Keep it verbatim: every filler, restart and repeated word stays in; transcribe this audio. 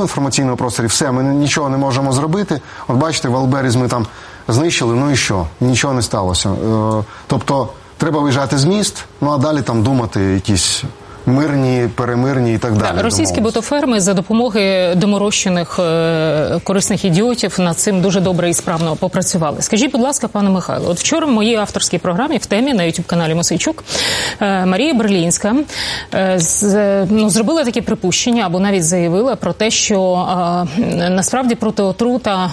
в інформаційному просторі, все, ми нічого не можемо зробити. От бачите, Валберіз ми там знищили, ну і що? Нічого не сталося. Е, тобто, треба виїжджати з міст, ну а далі там думати якісь мирні, перемирні і так далі. Так, російські ботоферми за допомоги доморощених е, корисних ідіотів над цим дуже добре і справно попрацювали. Скажіть, будь ласка, пане Михайло, от вчора в моїй авторській програмі в темі на ютуб-каналі Мосейчук е, Марія Берлінська е, з, ну, зробила такі припущення або навіть заявила про те, що е, насправді проти отрута